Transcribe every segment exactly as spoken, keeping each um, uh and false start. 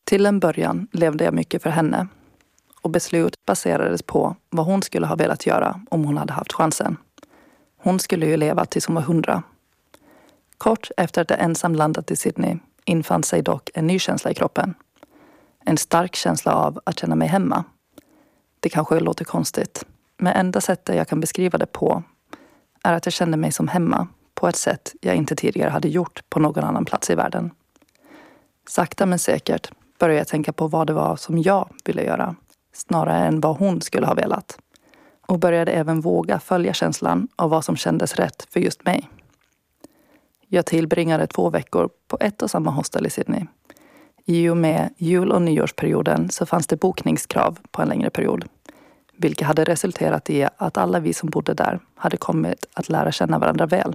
Till en början levde jag mycket för henne och beslut baserades på vad hon skulle ha velat göra om hon hade haft chansen. Hon skulle ju leva tills hon var hundra. Kort efter att jag ensam landat i Sydney infann sig dock en ny känsla i kroppen. En stark känsla av att känna mig hemma. Det kanske låter konstigt, men enda sättet jag kan beskriva det på är att jag kände mig som hemma på ett sätt jag inte tidigare hade gjort på någon annan plats i världen. Sakta men säkert började jag tänka på vad det var som jag ville göra, snarare än vad hon skulle ha velat. Och började även våga följa känslan av vad som kändes rätt för just mig. Jag tillbringade två veckor på ett och samma hostel i Sydney. I och med jul- och nyårsperioden så fanns det bokningskrav på en längre period. Vilket hade resulterat i att alla vi som bodde där hade kommit att lära känna varandra väl.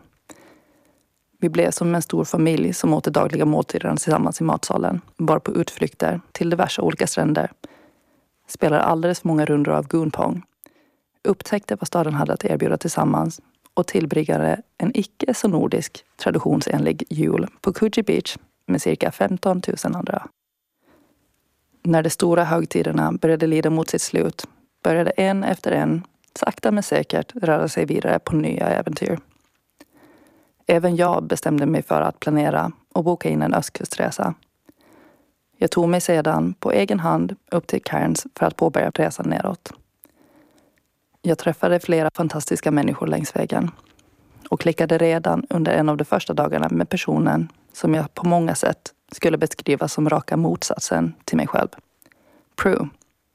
Vi blev som en stor familj som åt de dagliga måltiderna tillsammans i matsalen. Var på utflykter till diverse olika stränder. Spelade alldeles för många rundor av goonpong. Upptäckte vad staden hade att erbjuda tillsammans. Och tillbringade en icke så nordisk traditionsenlig jul på Coogee Beach med cirka femton tusen andra. När de stora högtiderna började lida mot sitt slut började en efter en, sakta men säkert, röra sig vidare på nya äventyr. Även jag bestämde mig för att planera och boka in en östkustresa. Jag tog mig sedan på egen hand upp till Cairns för att påbörja resan neråt. Jag träffade flera fantastiska människor längs vägen och klickade redan under en av de första dagarna med personen som jag på många sätt skulle beskriva som raka motsatsen till mig själv. Prue.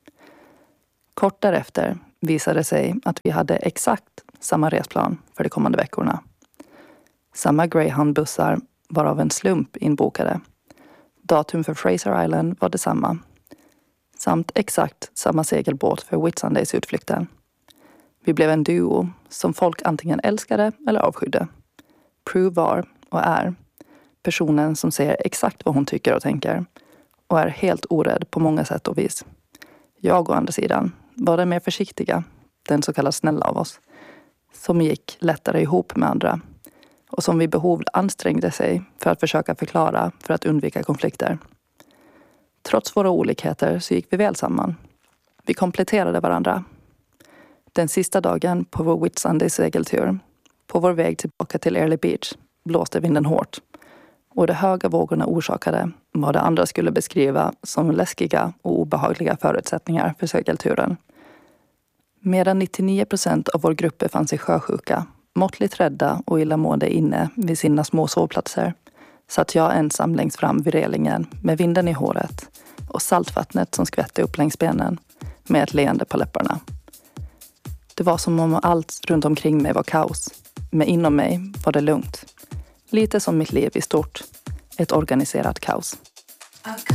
Kort därefter visade det sig att vi hade exakt samma resplan för de kommande veckorna. Samma Greyhound-bussar var av en slump inbokade. Datum för Fraser Island var detsamma. Samt exakt samma segelbåt för Whitsundays-utflykten. Vi blev en duo som folk antingen älskade eller avskydde. Prue var och är personen som säger exakt vad hon tycker och tänker och är helt orädd på många sätt och vis. Jag å andra sidan var den mer försiktiga, den så kallade snälla av oss, som gick lättare ihop med andra och som vid behov ansträngde sig för att försöka förklara för att undvika konflikter. Trots våra olikheter så gick vi väl samman. Vi kompletterade varandra. Den sista dagen på vår Whitsunday segeltur, på vår väg tillbaka till Airlie Beach, blåste vinden hårt. Och de höga vågorna orsakade vad de andra skulle beskriva som läskiga och obehagliga förutsättningar för segelturen. Medan nittionio procent av vår grupp befann sig sjösjuka, måttligt rädda och illamående inne vid sina små sovplatser, satt jag ensam längst fram vid relingen med vinden i håret och saltvattnet som skvätte upp längs benen med ett leende på läpparna. Det var som om allt runt omkring mig var kaos, men inom mig var det lugnt. Lite som mitt liv i stort, ett organiserat kaos.